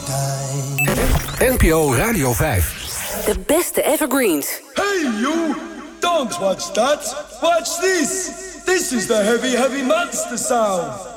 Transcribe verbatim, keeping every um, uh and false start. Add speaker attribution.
Speaker 1: N P O Radio vijf.
Speaker 2: De beste evergreens.
Speaker 3: Hey you! Don't watch that! Watch this! This is the heavy, heavy monster sound!